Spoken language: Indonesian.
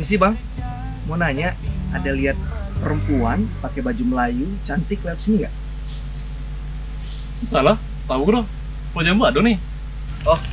Permisi bang, mau nanya, ada lihat perempuan pakai baju Melayu cantik lewat sini nggak? Salah, tahu bro. Mau jam nih. Oh